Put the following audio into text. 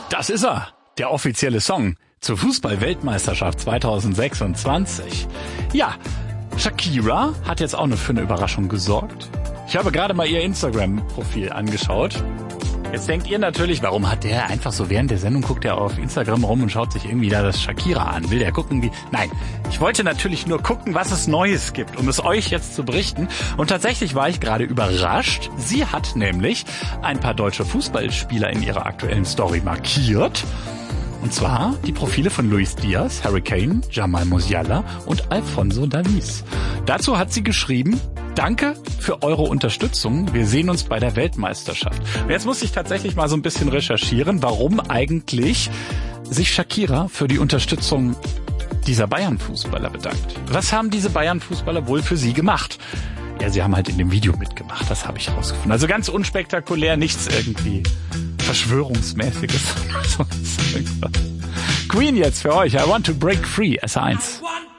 Das ist er, der offizielle Song zur Fußball-Weltmeisterschaft 2026. Ja, Shakira hat jetzt auch für eine Überraschung gesorgt. Ich habe gerade mal ihr Instagram-Profil angeschaut. Jetzt denkt ihr natürlich, warum hat der einfach so während der Sendung, guckt er auf Instagram rum und schaut sich irgendwie da das Shakira an. Will der gucken, wie... Nein, ich wollte natürlich nur gucken, was es Neues gibt, um es euch jetzt zu berichten. Und tatsächlich war ich gerade überrascht. Sie hat nämlich ein paar deutsche Fußballspieler in ihrer aktuellen Story markiert. Und zwar die Profile von Luis Diaz, Harry Kane, Jamal Musiala und Alphonso Davies. Dazu hat sie geschrieben: Danke für eure Unterstützung. Wir sehen uns bei der Weltmeisterschaft. Und jetzt muss ich tatsächlich mal so ein bisschen recherchieren, warum eigentlich sich Shakira für die Unterstützung dieser Bayern-Fußballer bedankt. Was haben diese Bayern-Fußballer wohl für sie gemacht? Ja, sie haben halt in dem Video mitgemacht, das habe ich herausgefunden. Also ganz unspektakulär, nichts irgendwie Verschwörungsmäßiges. Queen jetzt für euch. I want to break free, S1.